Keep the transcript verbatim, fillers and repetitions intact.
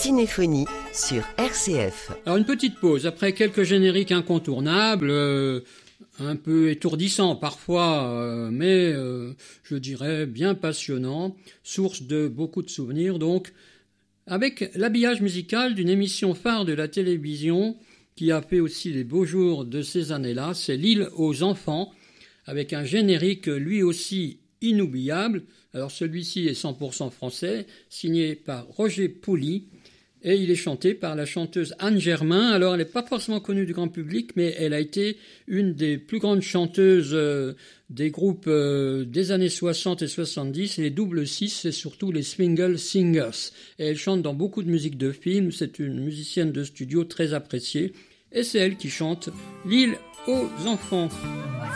Cinéphonie sur R C F. Alors une petite pause, après quelques génériques incontournables, euh, un peu étourdissants parfois, euh, mais euh, je dirais bien passionnants, source de beaucoup de souvenirs donc, avec l'habillage musical d'une émission phare de la télévision qui a fait aussi les beaux jours de ces années-là, c'est L'île aux enfants, avec un générique lui aussi inoubliable. Alors celui-ci est cent pour cent français, signé par Roger Pouli, et il est chanté par la chanteuse Anne Germain. Alors elle n'est pas forcément connue du grand public, mais elle a été une des plus grandes chanteuses euh, des groupes euh, des années soixante et soixante-dix, et les double six et surtout les Swingle Singers. Et elle chante dans beaucoup de musiques de films, c'est une musicienne de studio très appréciée, et c'est elle qui chante L'île aux enfants.